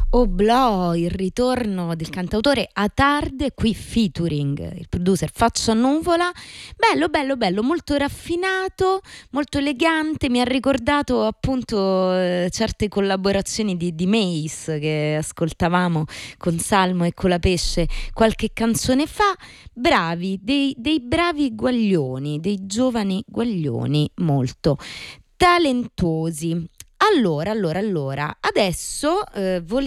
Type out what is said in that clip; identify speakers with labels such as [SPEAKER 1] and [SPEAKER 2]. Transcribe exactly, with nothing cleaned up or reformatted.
[SPEAKER 1] Oblò, il ritorno del cantautore Atard, qui featuring il producer Faccia Nuvola. Bello, bello, bello, molto raffinato, molto elegante. Mi ha ricordato appunto eh, certe collaborazioni di, di Mace che ascoltavamo con Salmo e Colapesce qualche canzone fa. Bravi, dei, dei bravi guaglioni, dei giovani guaglioni molto talentuosi. Allora, allora, allora, adesso eh, volevo